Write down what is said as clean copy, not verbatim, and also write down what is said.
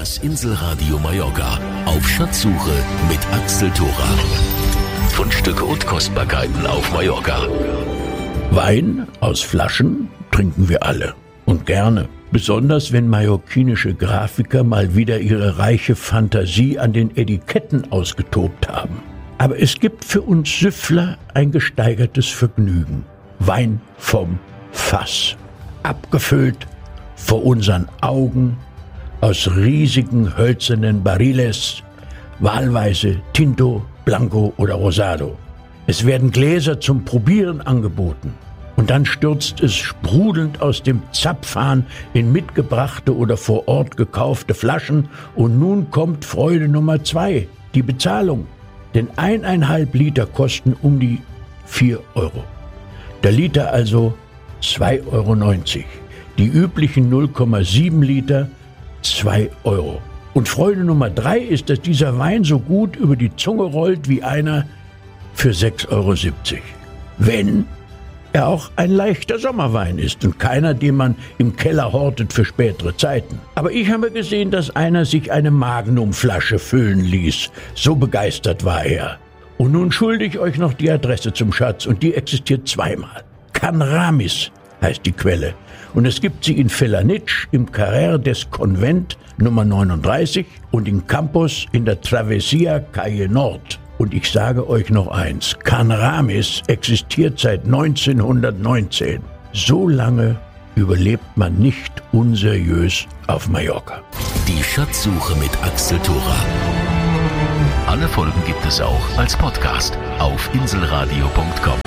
Das Inselradio Mallorca auf Schatzsuche mit Axel Thora. Fundstücke und Kostbarkeiten auf Mallorca. Wein aus Flaschen trinken wir alle und gerne. Besonders wenn mallorquinische Grafiker mal wieder ihre reiche Fantasie an den Etiketten ausgetobt haben. Aber es gibt für uns Süffler ein gesteigertes Vergnügen. Wein vom Fass. Abgefüllt vor unseren Augen aus riesigen hölzernen Barriles, wahlweise Tinto, Blanco oder Rosado. Es werden Gläser zum Probieren angeboten. Und dann stürzt es sprudelnd aus dem Zapfhahn in mitgebrachte oder vor Ort gekaufte Flaschen. Und nun kommt Freude Nummer 2, die Bezahlung. Denn 1,5 Liter kosten um die 4 Euro. Der Liter also 2,90 Euro. Die üblichen 0,7 Liter 2 Euro. Und Freude Nummer 3 ist, dass dieser Wein so gut über die Zunge rollt wie einer für 6,70 Euro. Wenn er auch ein leichter Sommerwein ist und keiner, den man im Keller hortet für spätere Zeiten. Aber ich habe gesehen, dass einer sich eine Magnumflasche füllen ließ. So begeistert war er. Und nun schulde ich euch noch die Adresse zum Schatz und die existiert zweimal. Can Ramis heißt die Quelle. Und es gibt sie in Felanitx im Carrer des Convent Nummer 39 und in Campos in der Travessia Calle Nord. Und ich sage euch noch eins, Can Ramis existiert seit 1919. So lange überlebt man nicht unseriös auf Mallorca. Die Schatzsuche mit Axel Thora. Alle Folgen gibt es auch als Podcast auf inselradio.com.